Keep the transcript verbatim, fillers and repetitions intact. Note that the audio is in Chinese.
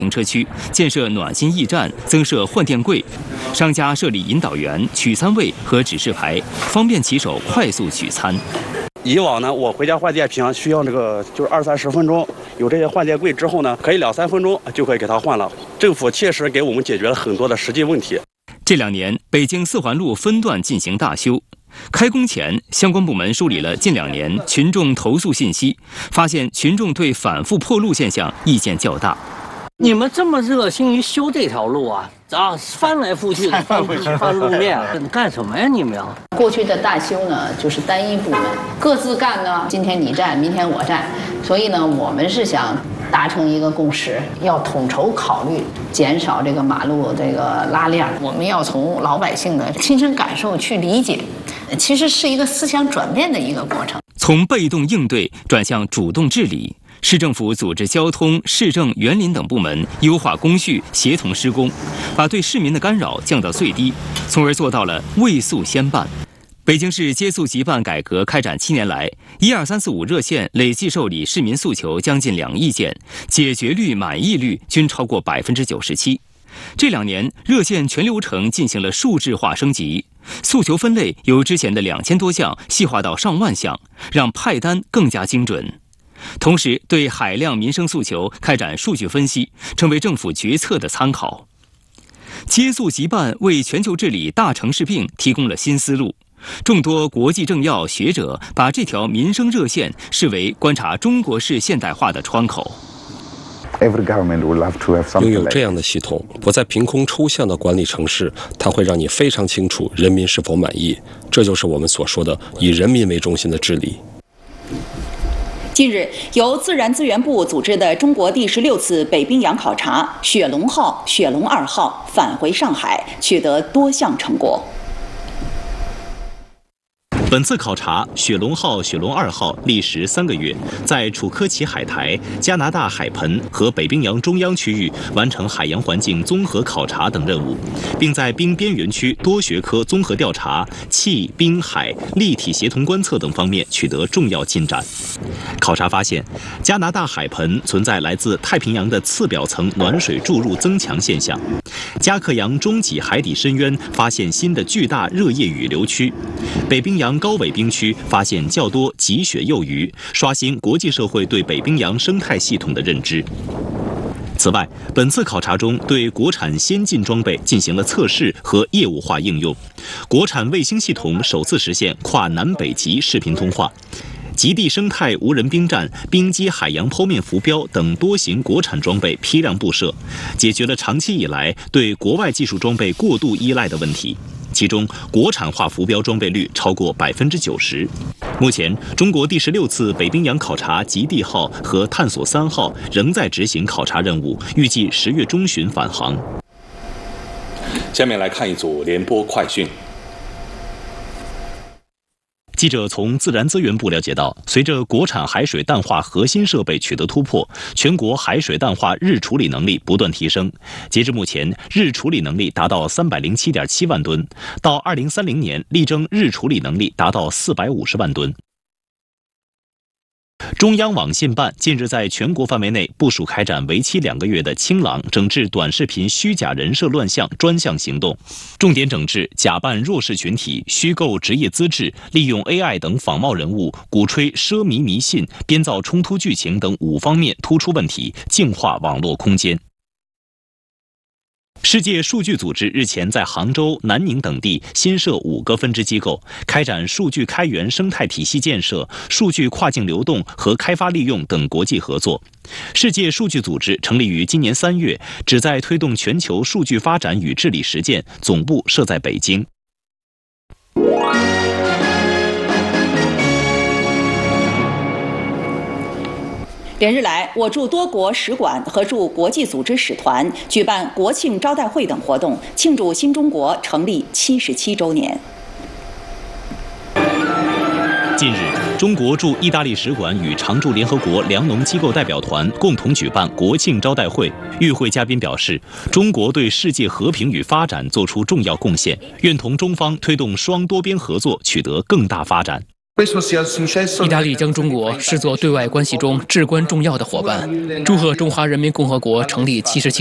停车区建设暖心驿站，增设换电柜，商家设立引导员、取餐位和指示牌，方便骑手快速取餐。 以往呢，我回家换电瓶需要这个就是二三十分钟，有这些换电柜之后呢，可以两三分钟就可以给它换了。政府确实给我们解决了很多的实际问题。 这两年，北京四环路分段进行大修。开工前，相关部门梳理了近两年群众投诉信息，发现群众对反复破路现象意见较大。 你们这么热心于修这条路啊？啊，翻来覆去的翻翻路面，干什么呀？你们要？ 过去的大修呢，就是单一部门各自干呢，今天你占，明天我占，所以呢，我们是想达成一个共识，要统筹考虑，减少这个马路这个拉链。我们要从老百姓的亲身感受去理解，其实是一个思想转变的一个过程。 从被动应对转向主动治理。市政府组织交通、市政、园林等部门优化工序，协同施工，把对市民的干扰降到最低，从而做到了未速先办。北京市接速即办改革开展七年来，一二三四五热线累计受理市民诉求将近两亿件，解决率、满意率均超过百分之九十七。这两年，热线全流程进行了数字化升级，诉求分类由之前的两千多项细化到上万项，让派单更加精准。同时，对海量民生诉求开展数据分析，成为政府决策的参考。接速即办为全球治理大城市病提供了新思路。众多国际政要学者把这条民生热线视为观察中国式现代化的窗口。 拥有这样的系统，不再凭空抽象地管理城市，它会让你非常清楚人民是否满意。这就是我们所说的以人民为中心的治理。 近日，由自然资源部组织的中国第十六次北冰洋考察“雪龙号”、“雪龙二号”返回上海，取得多项成果。 本次考察“雪龙号”、“雪龙二号”历时三个月，在楚科奇海苔、加拿大海盆和北冰洋中央区域完成海洋环境综合考察等任务，并在冰边缘区多学科综合调查、气、冰、海立体协同观测等方面取得重要进展。考察发现，加拿大海盆存在来自太平洋的次表层暖水注入增强现象；加克洋中脊海底深渊发现新的巨大热液雨流区；北冰洋高纬冰区发现较多极雪幼鱼，刷新国际社会对北冰洋生态系统的认知。此外，本次考察中对国产先进装备进行了测试和业务化应用，国产卫星系统首次实现跨南北极视频通话。极地生态无人冰站、冰基海洋剖面浮标等多型国产装备批量布设，解决了长期以来对国外技术装备过度依赖的问题。其中，国产化浮标装备率超过百分之九十。目前，中国第十六次北冰洋考察“极地号”和“探索三号”仍在执行考察任务，预计十月中旬返航。 下面来看一组联播快讯。 记者从自然资源部了解到，随着国产海水淡化核心设备取得突破，全国海水淡化日处理能力不断提升。截至目前，日处理能力达到三百零七点七万吨，到二零三零年力争日处理能力达到四百五十万吨。中央网信办近日在全国范围内部署开展为期两个月的“清朗”整治短视频虚假人设乱象专项行动，重点整治假扮弱势群体、虚构职业资质、利用 A I 等仿冒人物、鼓吹奢靡迷信、编造冲突剧情等五方面突出问题，净化网络空间。世界数据组织日前在杭州、南宁等地新设五个分支机构，开展数据开源生态体系建设、数据跨境流动和开发利用等国际合作。世界数据组织成立于今年三月，旨在推动全球数据发展与治理实践，总部设在北京。 连日来，我驻多国使馆和驻国际组织使团举办国庆招待会等活动，庆祝新中国成立七十七周年。 近日，中国驻意大利使馆与常驻联合国粮农机构代表团共同举办国庆招待会。与会嘉宾表示，中国对世界和平与发展作出重要贡献，愿同中方推动双多边合作取得更大发展。 意大利将中国视作对外关系中至关重要的伙伴，祝贺中华人民共和国成立七十七